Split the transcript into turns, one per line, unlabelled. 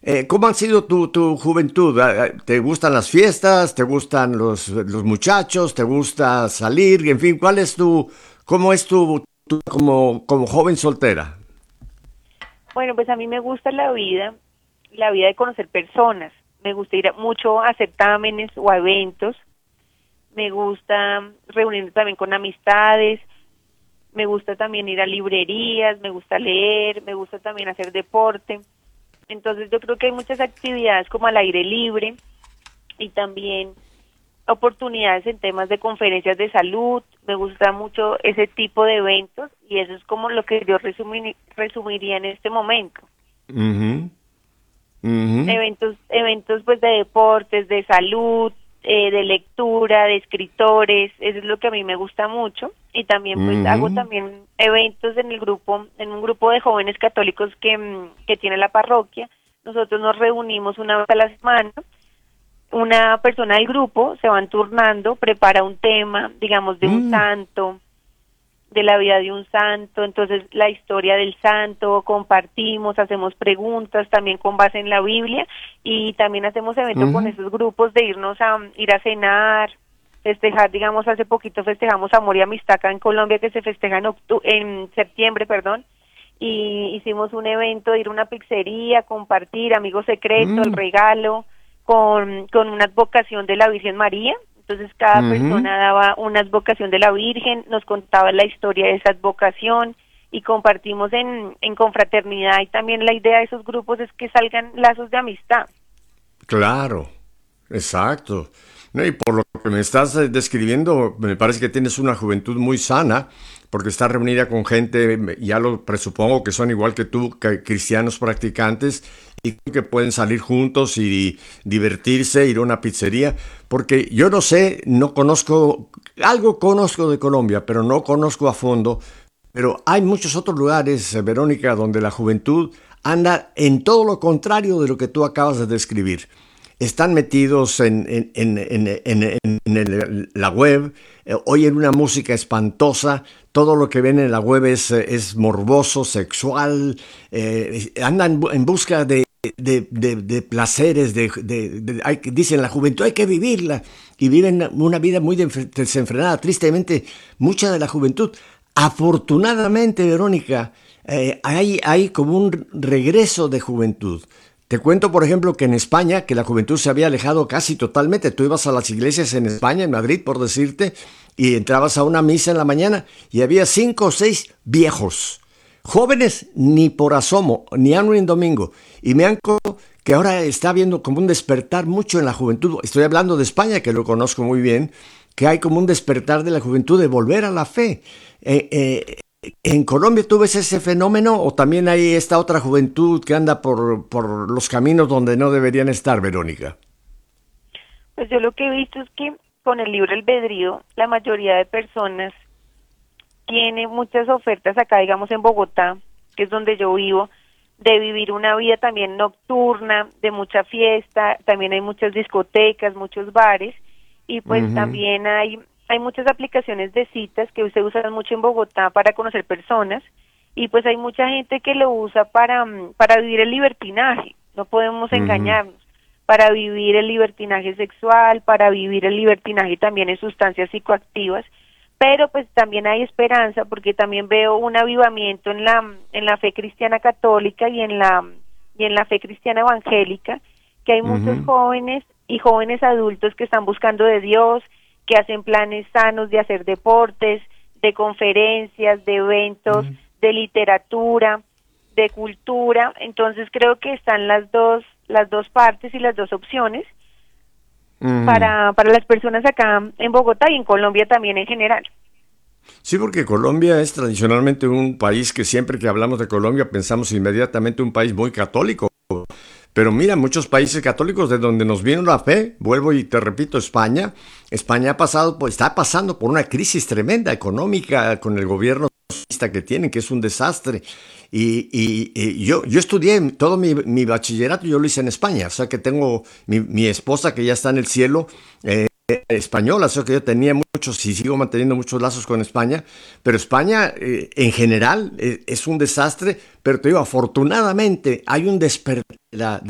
¿Cómo han sido tu juventud? ¿Te gustan las fiestas? ¿Te gustan los muchachos? ¿Te gusta salir? En fin, cómo es como joven soltera?
Bueno, pues a mí me gusta la vida de conocer personas. Me gusta mucho a certámenes o a eventos. Me gusta reunirme también con amistades. Me gusta también ir a librerías, me gusta leer, me gusta también hacer deporte. Entonces yo creo que hay muchas actividades como al aire libre y también oportunidades en temas de conferencias de salud. Me gusta mucho ese tipo de eventos y eso es como lo que yo resumiría en este momento.
Ujú, ujú,
Eventos pues de deportes, de salud, de lectura, de escritores, eso es lo que a mí me gusta mucho. Y también pues hago
ujú,
también eventos en un grupo de jóvenes católicos que tiene la parroquia. Nosotros nos reunimos una vez a la semana, una persona del grupo se van turnando, prepara un tema, digamos, de un
mm,
santo, de la vida de un santo, entonces la historia del santo, compartimos, hacemos preguntas también con base en la Biblia y también hacemos eventos con
ujú,
esos grupos de ir a cenar, festejar, digamos, hace poquito festejamos Amor y Amistad acá en Colombia que se festeja en septiembre, perdón, y hicimos un evento de ir a una pizzería, compartir, amigo secreto, el
mm,
regalo, con una advocación de la Virgen María. Entonces cada
ujú.
persona daba una advocación de la Virgen, nos contaba la historia de esa advocación y compartimos en confraternidad y también la idea de esos grupos es que salgan lazos de amistad.
Claro, exacto. No, y por lo que me estás describiendo, me parece que tienes una juventud muy sana, porque estás reunida con gente, ya lo presupongo que son igual que tú, cristianos practicantes, y que pueden salir juntos y divertirse, ir a una pizzería, porque yo no sé, no conozco, algo conozco de Colombia, pero no conozco a fondo. Pero hay muchos otros lugares, Verónica, donde la juventud anda en todo lo contrario de lo que tú acabas de describir. Están metidos en la web, oyen una música espantosa, todo lo que ven en la web es morboso, sexual, andan en busca de placeres, dicen la juventud hay que vivirla y viven una vida muy desenfrenada. Tristemente, mucha de la juventud. Afortunadamente, Verónica, hay como un regreso de juventud. Te cuento, por ejemplo, que en España, que la juventud se había alejado casi totalmente. Tú ibas a las iglesias en España, en Madrid, por decirte, y entrabas a una misa en la mañana y había 5 o 6 viejos. Jóvenes ni por asomo, ni aún en domingo. Y me han contado que ahora está habiendo como un despertar mucho en la juventud. Estoy hablando de España, que lo conozco muy bien, que hay como un despertar de la juventud de volver a la fe. ¿En Colombia tú ves ese fenómeno o también hay esta otra juventud que anda por los caminos donde no deberían estar, Verónica?
Pues yo lo que he visto es que con el libre albedrío la mayoría de personas tiene muchas ofertas acá, digamos en Bogotá, que es donde yo vivo, de vivir una vida también nocturna, de mucha fiesta, también hay muchas discotecas, muchos bares, y pues
Ujú,
también hay muchas aplicaciones de citas que se usan mucho en Bogotá para conocer personas, y pues hay mucha gente que lo usa para vivir el libertinaje, no podemos
ujú,
engañarnos, para vivir el libertinaje sexual, para vivir el libertinaje también en sustancias psicoactivas, pero pues también hay esperanza porque también veo un avivamiento en la fe cristiana católica y en la fe cristiana evangélica, que hay muchos
ujú,
jóvenes y jóvenes adultos que están buscando de Dios, que hacen planes sanos de hacer deportes, de conferencias, de eventos, de literatura, de cultura, entonces creo que están las dos partes y las dos opciones
ujú.
para las personas acá en Bogotá y en Colombia también en general.
Sí, porque Colombia es tradicionalmente un país que siempre que hablamos de Colombia pensamos inmediatamente un país muy católico. Pero mira, muchos países católicos de donde nos vino la fe, vuelvo y te repito, España ha pasado, pues, está pasando por una crisis tremenda económica con el gobierno socialista que tienen, que es un desastre. Y yo estudié todo mi bachillerato, yo lo hice en España, o sea que tengo mi esposa que ya está en el cielo, española, o sea que yo tenía muchos y sigo manteniendo muchos lazos con España, pero España en general es un desastre, pero te digo, afortunadamente hay un despertar